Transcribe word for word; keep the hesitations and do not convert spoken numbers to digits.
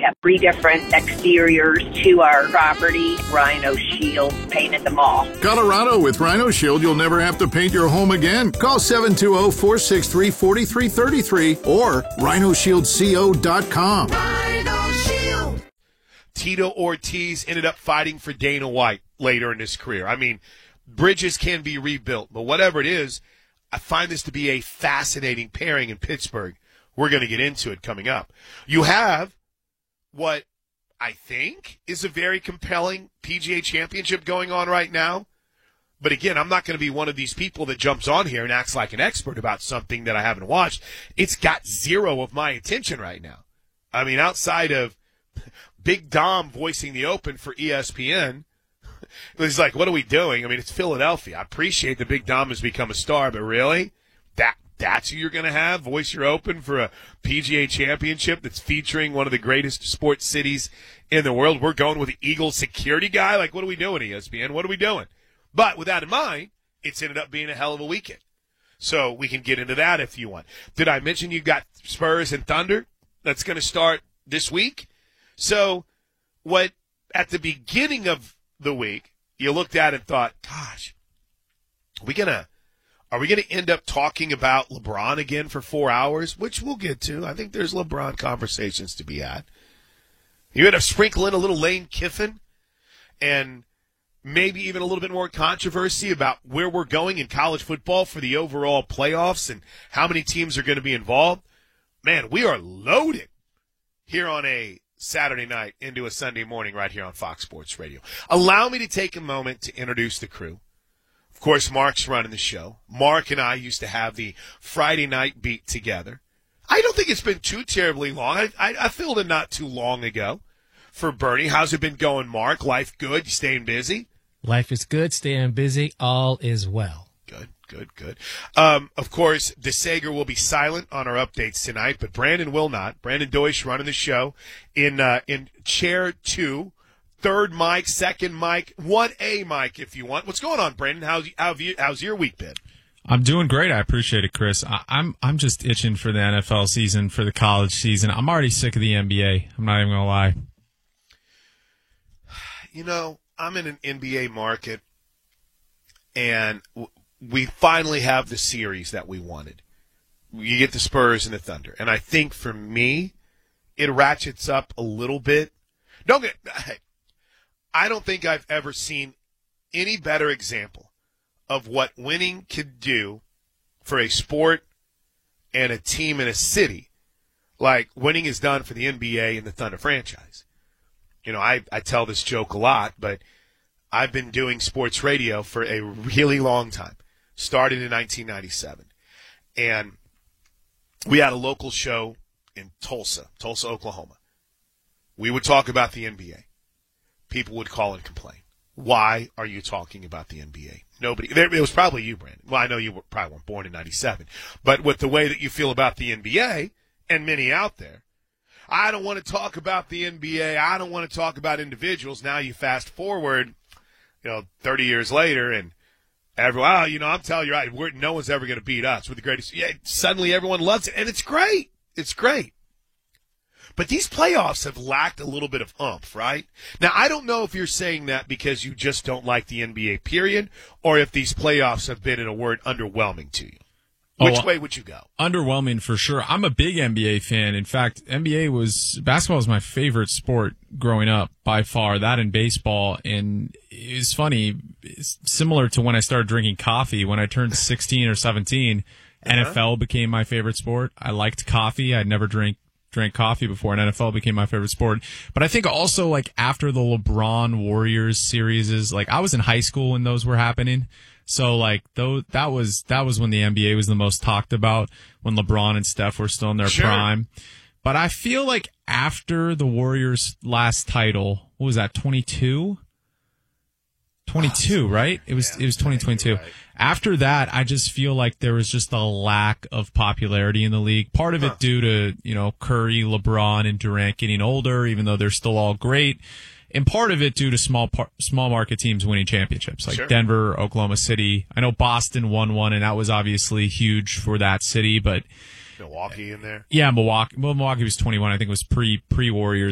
have three different exteriors to our property. Rhino Shield painted them all. Colorado, with Rhino Shield, you'll never have to paint your home again. Call seven two zero, four six three, four three three three or rhino shield co dot com. Rhino Shield. Tito Ortiz ended up fighting for Dana White later in his career. I mean, bridges can be rebuilt, but whatever it is, I find this to be a fascinating pairing in Pittsburgh. We're going to get into it coming up. You have what I think is a very compelling P G A championship going on right now. But again, I'm not going to be one of these people that jumps on here and acts like an expert about something that I haven't watched. It's got zero of my attention right now. I mean, outside of Big Dom voicing the Open for E S P N, it was like, what are we doing? I mean, it's Philadelphia. I appreciate that Big Dom has become a star, but really? That That's who you're going to have? Voice your Open for a P G A championship that's featuring one of the greatest sports cities in the world? We're going with the Eagles security guy? Like, what are we doing, E S P N? What are we doing? But with that in mind, it's ended up being a hell of a weekend. So we can get into that if you want. Did I mention you got Spurs and Thunder? That's going to start this week. So what at the beginning of the week, you looked at and thought, gosh, are we going to Are we going to end up talking about LeBron again for four hours, which we'll get to? I think there's LeBron conversations to be had. You're going to sprinkle in a little Lane Kiffin and maybe even a little bit more controversy about where we're going in college football for the overall playoffs and how many teams are going to be involved. Man, we are loaded here on a Saturday night into a Sunday morning right here on Fox Sports Radio. Allow me to take a moment to introduce the crew. Of course, Mark's running the show. Mark and I used to have the Friday night beat together. I don't think it's been too terribly long. I, I, I filled in not too long ago for Bernie. How's it been going, Mark? Life good? You staying busy? Life is good. Staying busy. All is well. Good, good, good. Um, of course, DeSager will be silent on our updates tonight, but Brandon will not. Brandon Deutsch running the show in uh, in chair two. Third mic, second mic, one A mic if you want. What's going on, Brandon? How's how's, you, how's your week been? I'm doing great. I appreciate it, Chris. I, I'm I'm just itching for the N F L season, for the college season. I'm already sick of the N B A. I'm not even gonna lie. You know, I'm in an N B A market, and w- we finally have the series that we wanted. You get the Spurs and the Thunder, and I think for me, it ratchets up a little bit. Don't get. I don't think I've ever seen any better example of what winning could do for a sport and a team in a city like winning is done for the N B A and the Thunder franchise. You know, I, I tell this joke a lot, but I've been doing sports radio for a really long time. Started in nineteen ninety-seven. And we had a local show in Tulsa, Tulsa, Oklahoma. We would talk about the N B A. People would call and complain. Why are you talking about the N B A? Nobody. It was probably you, Brandon. Well, I know you were, probably weren't born in ninety-seven. But with the way that you feel about the N B A, and many out there, I don't want to talk about the N B A. I don't want to talk about individuals. Now you fast forward, you know, thirty years later, and everyone, oh, you know, I'm telling you, right, we're, no one's ever going to beat us. We're the greatest. Yeah, suddenly everyone loves it, and it's great. It's great. But these playoffs have lacked a little bit of oomph, right? Now, I don't know if you're saying that because you just don't like the N B A, period, or if these playoffs have been, in a word, underwhelming to you. Which oh, way would you go? Underwhelming for sure. I'm a big N B A fan. In fact, N B A was basketball was my favorite sport growing up by far. That and baseball. And it's funny, it's similar to when I started drinking coffee. When I turned sixteen or seventeen, uh-huh. N F L became my favorite sport. I liked coffee. I'd never drink drank coffee before, and N F L became my favorite sport. But I think also, like, after the LeBron Warriors series, is like, I was in high school when those were happening. So, like, though, that was that was when the N B A was the most talked about, when LeBron and Steph were still in their sure. prime. But I feel like after the Warriors' last title, what was that, twenty-two? twenty-two, right? It was yeah, it was twenty twenty-two. Right. After that, I just feel like there was just a lack of popularity in the league. Part of huh. it due to, you know, Curry, LeBron, and Durant getting older, even though they're still all great. And part of it due to small par- small market teams winning championships, like sure. Denver, Oklahoma City. I know Boston won one, and that was obviously huge for that city, but Milwaukee in there. Yeah, Milwaukee. Well, Milwaukee was twenty-one. I think it was pre pre Warriors.